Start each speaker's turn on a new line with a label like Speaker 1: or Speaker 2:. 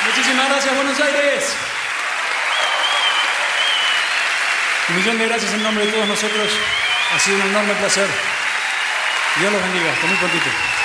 Speaker 1: Muchísimas gracias, Buenos Aires. Un millón de gracias en nombre de todos nosotros. Ha sido un enorme placer. Dios los bendiga. Hasta muy prontito.